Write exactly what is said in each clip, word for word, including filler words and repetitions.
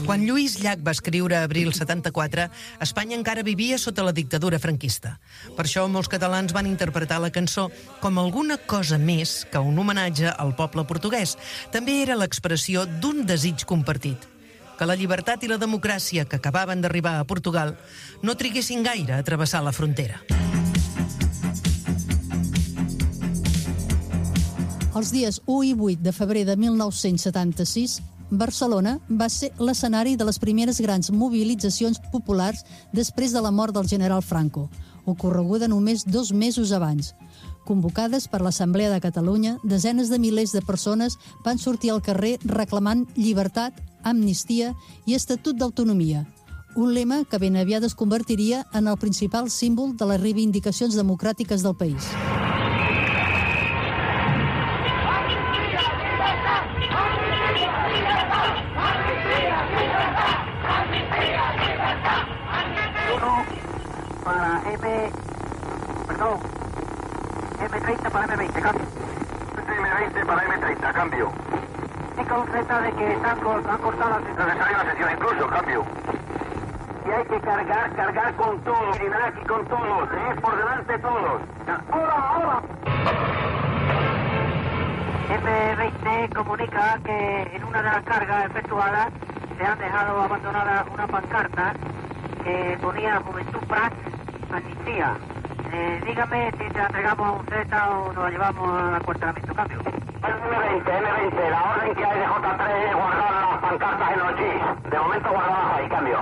Quan Lluís Llach va escriure Abril setanta-quatre, Espanya encara vivia sota la dictadura franquista. Per això molts catalans van interpretar la cançó com alguna cosa més que un homenatge al poble portuguès. També era l'expressió d'un desig compartit, que la llibertat i la democràcia que acabaven d'arribar a Portugal no triguessin gaire a travessar la frontera. Els dies u i vuit de febrer de mil nou-cents setanta-sis, Barcelona va ser l'escenari de les primeres grans mobilitzacions populars després de la mort del general Franco, ocorreguda només dos mesos abans. Convocades per l'Assemblea de Catalunya, desenes de milers de persones van sortir al carrer reclamant llibertat, amnistia i estatut d'autonomia, un lema que ben aviat es convertiria en el principal símbol de les reivindicacions democràtiques del país. Para M... Perdón. eme treinta para eme veinte, cambio. eme veinte para eme treinta, cambio. Y con Z de que están, han cortado la sesión. Necesaria la sesión incluso, cambio. Y hay que cargar, cargar con todos. Aquí con todos. Es por delante todos. ¡Ahora, ahora! eme veinte comunica que en una de las cargas efectuadas se han dejado abandonada una pancarta que ponía Juventud Prat, amnistía. Eh, dígame si te entregamos a un Z o nos la llevamos al acuartelamiento. Cambio. eme veinte, eme veinte, la orden que hay de jota tres es guardar las pancartas en los Gs. De momento guardadas ahí, cambio.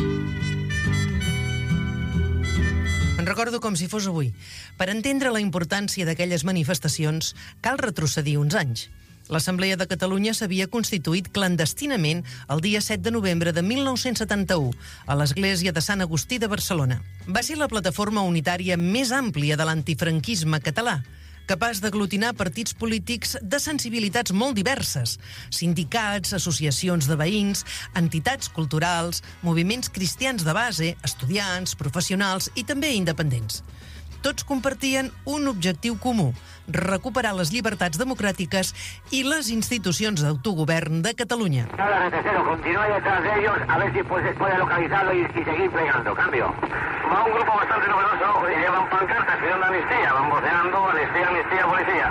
En recordo com si fos avui. Per entendre la importància d'aquelles manifestacions, cal retrocedir uns anys. L'Assemblea de Catalunya s'havia constituït clandestinament el dia set de novembre de mil nou-cents setanta-u a l'església de Sant Agustí de Barcelona. Va ser la plataforma unitària més àmplia de l'antifranquisme català, capaç d'aglutinar partits polítics de sensibilitats molt diverses, sindicats, associacions de veïns, entitats culturals, moviments cristians de base, estudiants, professionals i també independents. Tots compartien un objectiu comú: recuperar les llibertats democràtiques i les institucions d'autogovern de Catalunya. Nada, Retesero, continúa detrás de ellos a ver si puede, puede localizarlo y, y seguir plegando. Cambio. Va un grupo bastante numeroso y llevan pancartas pidiendo amnistía, van voceando amnistía, amnistía, policía.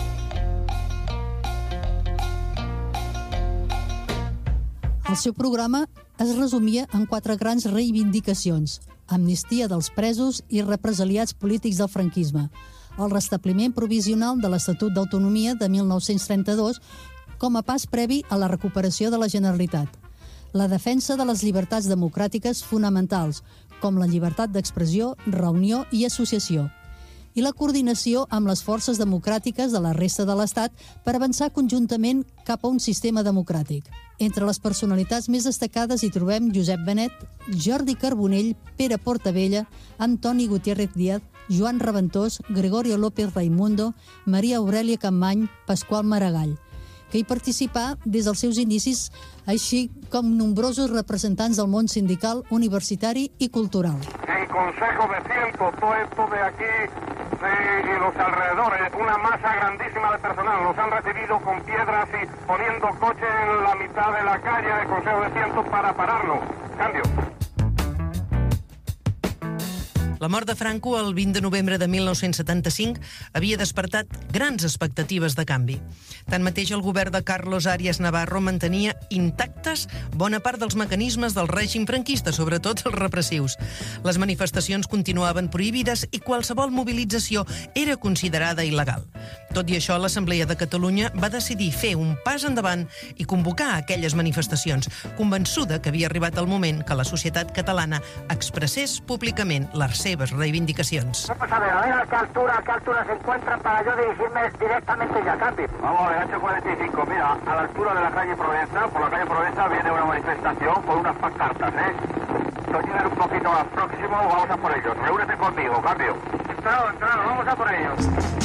El seu programa es resumia en quatre grans reivindicacions: amnistia dels presos i represaliats polítics del franquisme, el restabliment provisional de l'Estatut d'Autonomia de mil nou-cents trenta-dos com a pas previ a la recuperació de la Generalitat, la defensa de les llibertats democràtiques fonamentals, com la llibertat d'expressió, reunió i associació, i la coordinació amb les forces democràtiques de la resta de l'Estat per avançar conjuntament cap a un sistema democràtic. Entre les personalitats més destacades hi trobem Josep Benet, Jordi Carbonell, Pere Portabella, Antoni Gutiérrez Díaz, Joan Reventós, Gregorio López Raimundo, Maria Aurèlia Campmany, Pasqual Maragall, que hi participà des dels seus inicis, així com nombrosos representants del món sindical, universitari i cultural. El Consejo de Ciento, todo esto de aquí de, y los alrededores, una masa grandísima de personal, los han recibido con piedras y poniendo coches en la mitad de la calle del Consejo de Ciento para pararlo. Cambio. La mort de Franco el vint de novembre de mil nou-cents setanta-cinc havia despertat grans expectatives de canvi. Tanmateix, el govern de Carlos Arias Navarro mantenia intactes bona part dels mecanismes del règim franquista, sobretot els repressius. Les manifestacions continuaven prohibides i qualsevol mobilització era considerada il·legal. Tot i això, l'Assemblea de Catalunya va decidir fer un pas endavant i convocar aquelles manifestacions, convençuda que havia arribat el moment que la societat catalana expressés públicament les seves reivindicacions. Vamos a ver, a ver a qué altura, a qué altura se encuentran para yo dirigirme directamente ya, cambio. Vamos a ver, hache cuarenta y cinco, mira, a la altura de la calle Provenza, por la calle Provenza viene una manifestación con unas pancartas, ¿eh? Nos llegan un poquito más próximo, vamos a por ellos. Reúnete conmigo, cambio. Entrado, entrado, vamos a por ellos.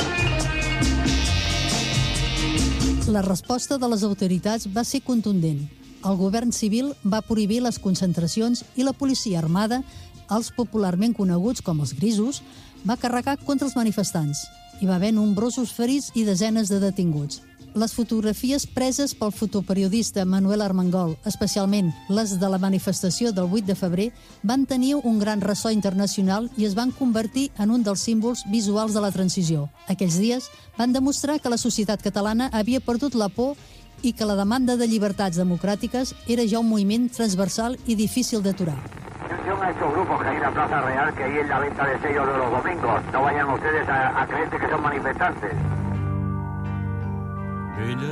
La resposta de les autoritats va ser contundent. El govern civil va prohibir les concentracions i la policia armada, els popularment coneguts com els grisos, va carregar contra els manifestants. Hi va haver nombrosos ferits i desenes de detinguts. Les fotografies preses pel fotoperiodista Manuel Armengol, especialment les de la manifestació del vuit de febrer, van tenir un gran ressò internacional i es van convertir en un dels símbols visuals de la transició. Aquells dies van demostrar que la societat catalana havia perdut la por i que la demanda de llibertats democràtiques era ja un moviment transversal i difícil d'aturar. Atención a estos grupos que hay en la Plaza Real, que hay en la venta de sellos de los domingos. No vayan ustedes a, a creerse que son manifestantes.